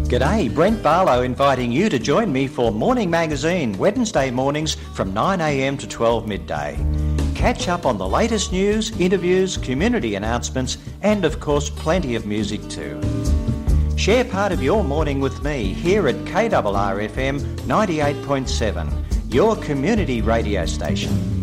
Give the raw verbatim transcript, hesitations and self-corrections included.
G'day, Brent Barlow inviting you to join me for Morning Magazine, Wednesday mornings from nine a m to twelve midday. Catch up on the latest news, interviews, community announcements, and of course plenty of music too. Share part of your morning with me here at K R R F M ninety-eight point seven, your community radio station.